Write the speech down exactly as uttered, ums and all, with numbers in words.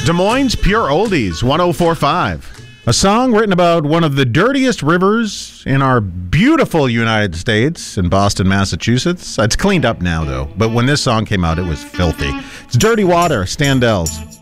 Des Moines Pure Oldies, one oh four point five. A song written about one of the dirtiest rivers in our beautiful United States in Boston, Massachusetts. It's cleaned up now, though. But when this song came out, it was filthy. It's Dirty Water, Standells.